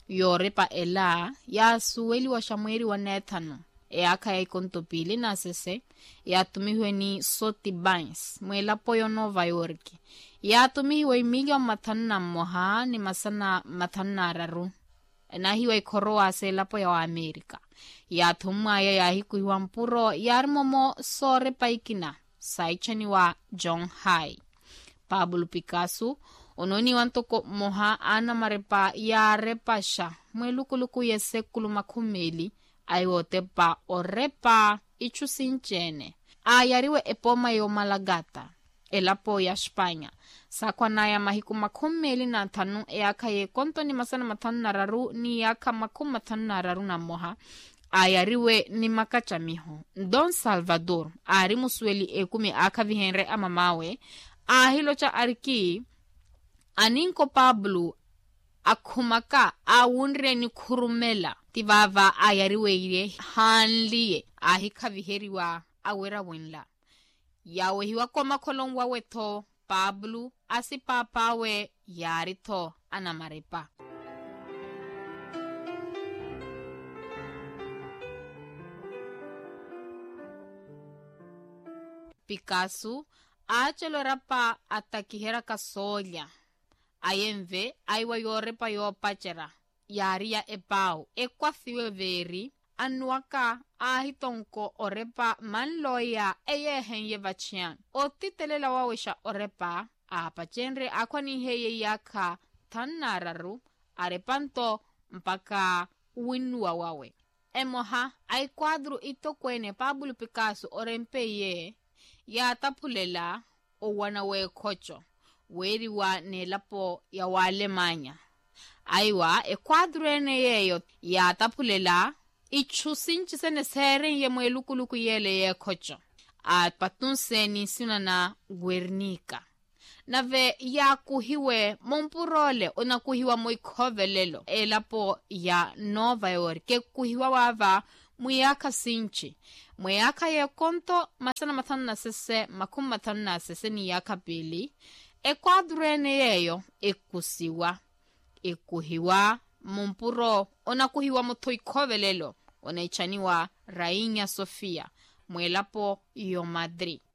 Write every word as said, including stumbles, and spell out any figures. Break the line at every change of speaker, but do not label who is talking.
yorepa ela ya sueli wa shamweri wa Nethano e aka ya ikontopili na sese ya tumiwe ni Soti Bains mwela poyo Nova York ya tumiwe imiga mathana moha ni masana mathana raru na hiwa ikoroa se lapo ya wa Amerika ya thumwa ya ya hikuiwa mpuro ya armomo sore paikina saichani wa John Hai Pablo Picasso ononi wantoko moha ana marepa ya repasha mwelukuluku yese kulumakumeli aiwote pa orepa ichusinchene ayariwe epoma yo Malagata elapo ya Spanya sakwa na ya mahiku makumeli na tanu e aka ye konto ni masana matanu na raru ni aka makum matanu na raru na moha ayariwe ni makacha miho Don Salvador ari musweli ekumi aka vihenre ama mawe ahilo cha ariki aninko Pablo akumaka awunre ni kurumela tivava ayariwe ile hanlie ahika viheriwa awera wenla yawe hiwa kwa makolongwa weto Pablo asipapawe yarito anamarepa Picasso achelorapa atakihera kasolya ayemve aiwa yorepa yo pachera yaria epau ekwathiwe veri anuaka ahitonko orepa manloya eyehen yevachian otitelela wawesha orepa apachenre akwani heye yaka tanararu arepanto mpaka winua wawe emoha ai quadro itokwene Pablo Picasso orempeye ya tapulela owana we kocho weri wa nelapo ya wa Alemanya aiwa e quadro ene yeyo ya tapulela ichusinchi sene seren ye mwelukuluku yele ye kocho a patunse sina na Guernica nave ya kuhiwe mompurole ona kuhiwa moikovelelo elapo ya Nova York ke kuhiwa wava muyaka sinchi muyaka ye konto masana mathanu na sese makum mathanu na sese ni yaka pili e quadrene yeyo ekusiwa ekuhiwa mompuro ona kuhiwa motoikovelelo ona ichaniwa Rainha Sofia mwelapo yo Madrid